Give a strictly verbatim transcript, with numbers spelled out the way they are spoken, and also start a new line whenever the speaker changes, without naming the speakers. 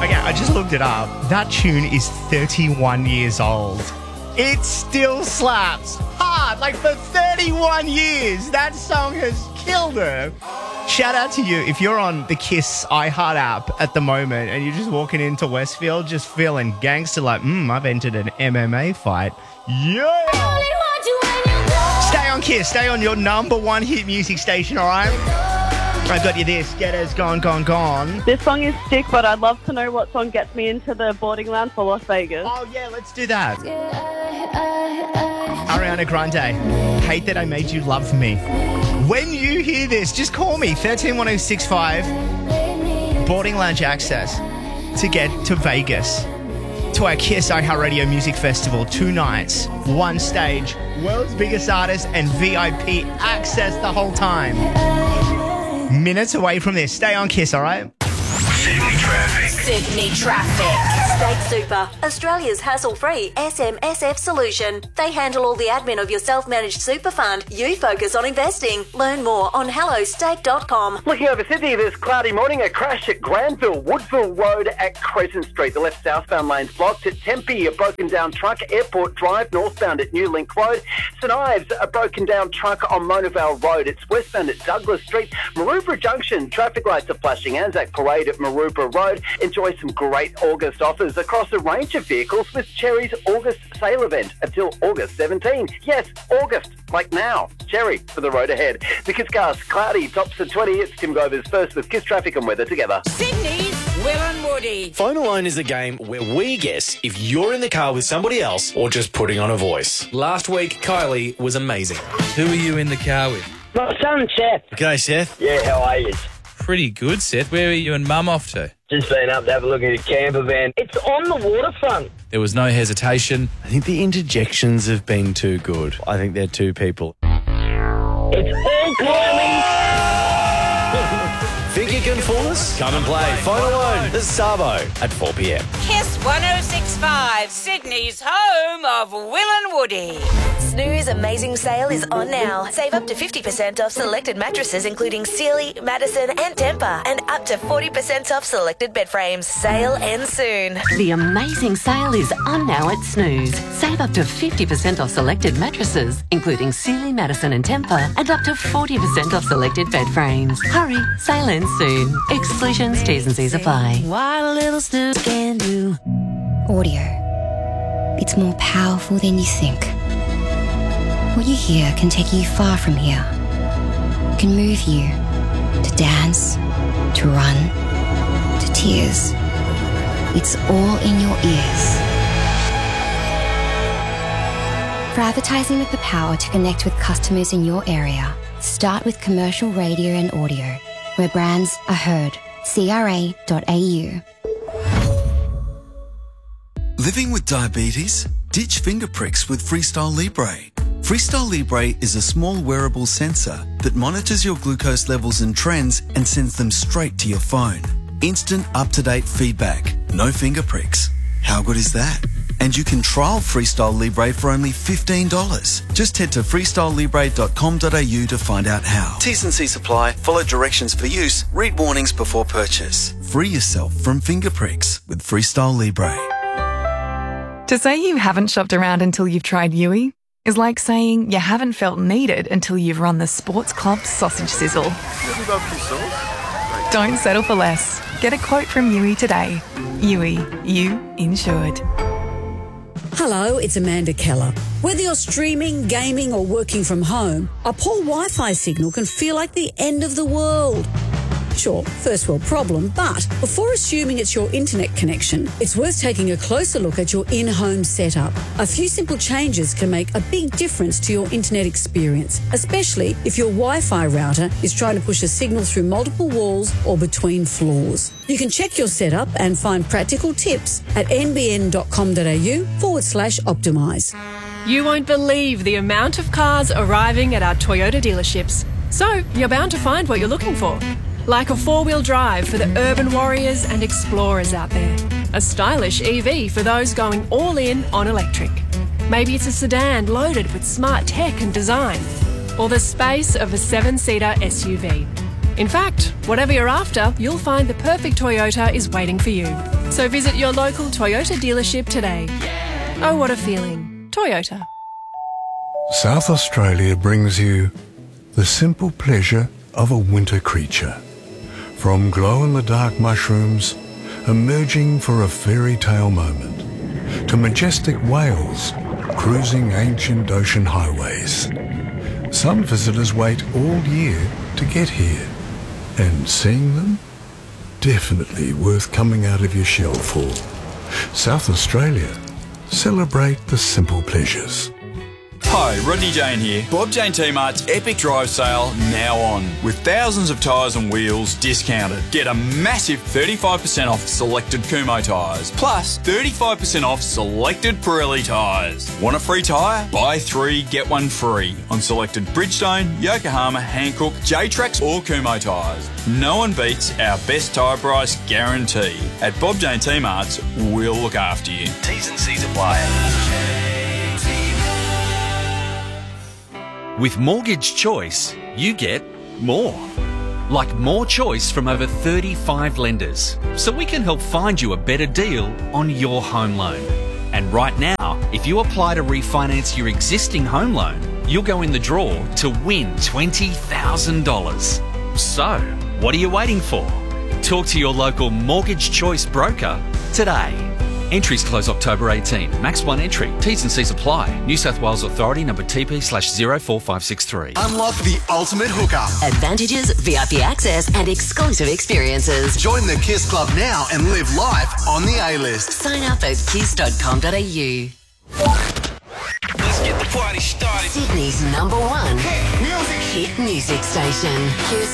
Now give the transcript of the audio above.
Okay, I just looked it up. That tune is thirty-one years old. It still slaps hard. Like for thirty-one years, that song has killed her. Shout out to you if you're on the Kiss iHeart app at the moment and you're just walking into Westfield just feeling gangster like, hmm, I've entered an M M A fight. Yeah! Stay on Kiss. Stay on your number one hit music station, all right? I got you this. Getter's Gone, Gone, Gone.
This song is sick, but I'd love to know what song gets me into the boarding lounge for Las Vegas.
Oh, yeah, let's do that. Ariana Grande, Hate That I Made You Love Me. When you hear this, just call me, one three one zero six five. Boarding lounge access to get to Vegas. To our Kiss iHeartRadio Music Festival. Two nights, one stage, world's biggest artist, and V I P access the whole time. Minutes away from this. Stay on Kiss, all right?
Sydney traffic.
Sydney traffic. State Super, Australia's hassle-free S M S F solution. They handle all the admin of your self-managed super fund. You focus on investing. Learn more on hello state dot com.
Looking over Sydney this cloudy morning, a crash at Granville, Woodville Road at Crescent Street. The left southbound lane's blocked. At Tempe, a broken down truck. Airport Drive northbound at New Link Road. St Ives, a broken down truck on Mona Vale Road. It's westbound at Douglas Street. Maroubra Junction, traffic lights are flashing. Anzac Parade at Maroubra Road. Enjoy some great August offers across a range of vehicles with Cherry's August sale event until August seventeenth. Yes, August, like now. Cherry for the road ahead. The Kiss Cast, cloudy, tops of twenty. It's Tim Govers first with Kiss Traffic and weather together.
Sydney's Will and Woody.
Phone Alone is a game where we guess if you're in the car with somebody else or just putting on a voice. Last week, Kylie was amazing.
Who are you in the car with?
My son, Seth.
Okay, Seth.
Yeah, how are you?
Pretty good, Seth. Where are you and Mum off to?
Just been up to have a look at a camper van. It's on the waterfront.
There was no hesitation.
I think the interjections have been too good. I think they're two people.
It's all climbing.
Think you can fool us? Come and play Phone Alone, the Sabo at four p.m.
Kiss one oh six point five, Sydney's home of Will and Woody.
Snooze Amazing Sale is on now. Save up to fifty percent off selected mattresses including Sealy, Madison and Tempur, and up to forty percent off selected bed frames. Sale ends soon.
The Amazing Sale is on now at Snooze. Save up to fifty percent off selected mattresses including Sealy, Madison and Tempur, and up to forty percent off selected bed frames. Hurry, sale ends soon. Exclusions, T's and C's apply.
What a little snooze can do. Audio. It's more powerful than you think. What you hear can take you far from here. It can move you to dance, to run, to tears. It's all in your ears. For advertising with the power to connect with customers in your area, start with commercial radio and audio, where brands are heard. C R A dot A U.
Living with diabetes? Ditch finger pricks with Freestyle Libre. Freestyle Libre is a small wearable sensor that monitors your glucose levels and trends and sends them straight to your phone. Instant up-to-date feedback. No finger pricks. How good is that? And you can trial Freestyle Libre for only fifteen dollars. Just head to freestyle libre dot com dot a u to find out how. T's and C's apply. Follow directions for use. Read warnings before purchase. Free yourself from finger pricks with Freestyle Libre.
To say you haven't shopped around until you've tried Yui is like saying you haven't felt needed until you've run the Sports Club sausage sizzle. Don't settle for less. Get a quote from Yui today. Yui, you insured.
Hello, it's Amanda Keller. Whether you're streaming, gaming or working from home, a poor Wi-Fi signal can feel like the end of the world. Sure, first world problem, but before assuming it's your internet connection, it's worth taking a closer look at your in-home setup. A few simple changes can make a big difference to your internet experience, especially if your Wi-Fi router is trying to push a signal through multiple walls or between floors. You can check your setup and find practical tips at nbn.com.au forward slash optimise.
You won't believe the amount of cars arriving at our Toyota dealerships. So you're bound to find what you're looking for. Like a four-wheel drive for the urban warriors and explorers out there. A stylish E V for those going all in on electric. Maybe it's a sedan loaded with smart tech and design. Or the space of a seven-seater S U V. In fact, whatever you're after, you'll find the perfect Toyota is waiting for you. So visit your local Toyota dealership today. Oh, what a feeling. Toyota.
South Australia brings you the simple pleasure of a winter creature. From glow-in-the-dark mushrooms emerging for a fairy tale moment, to majestic whales cruising ancient ocean highways. Some visitors wait all year to get here, and seeing them? Definitely worth coming out of your shell for. South Australia, celebrate the simple pleasures.
Hi, Rodney Jane here. Bob Jane T-Mart's Epic Drive Sale now on. With thousands of tyres and wheels discounted. Get a massive thirty-five percent off selected Kumho tyres. Plus thirty-five percent off selected Pirelli tyres. Want a free tyre? Buy three, get one free. On selected Bridgestone, Yokohama, Hankook, J-Trax or Kumho tyres. No one beats our best tyre price guarantee. At Bob Jane T-Mart's, we'll look after you.
T's and C's apply.
With Mortgage Choice, you get more. Like more choice from over thirty-five lenders, so we can help find you a better deal on your home loan. And right now, if you apply to refinance your existing home loan, you'll go in the draw to win twenty thousand dollars. So, what are you waiting for? Talk to your local Mortgage Choice broker today. Entries close October eighteenth. Max one entry. T's and C's apply. New South Wales Authority number T P slash zero four five six three.
Unlock the ultimate hookup.
Advantages, V I P access, and exclusive experiences.
Join the KISS Club now and live life on the A-list.
Sign up at kiss dot com dot a u.
Let's get the party started.
Sydney's number one
hit music,
hit music station. Kiss